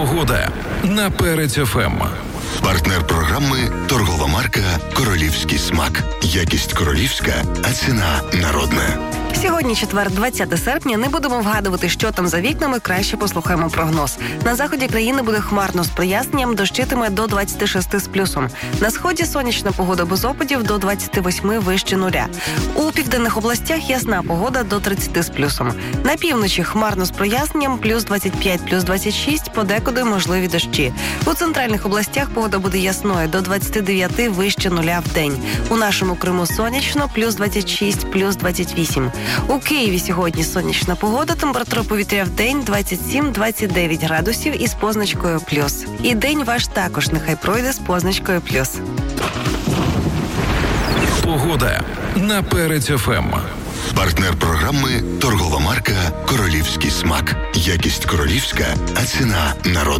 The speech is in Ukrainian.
Погода на Перець ФМ. Партнер програми – торгова марка «Королівський смак». Якість королівська, а ціна народна. Сьогодні четвер, 20 серпня. Не будемо вгадувати, що там за вікнами, краще послухаємо прогноз. На заході країни буде хмарно з проясненням, дощитиме до 26 з плюсом. На сході сонячна погода без опадів до 28 вище нуля. У південних областях ясна погода до 30 з плюсом. На півночі хмарно з проясненням, плюс 25, плюс 26, подекуди можливі дощі. У центральних областях погода буде ясною до 29 вище нуля в день. У нашому Криму сонячно, плюс 26, плюс 28. У Києві сьогодні сонячна погода, температура повітря в день 27-29 градусів із позначкою плюс. І день ваш також нехай пройде з позначкою плюс. Погода на Перець ФМ. Партнер програми – торгова марка «Королівський смак». Якість королівська, а ціна народна.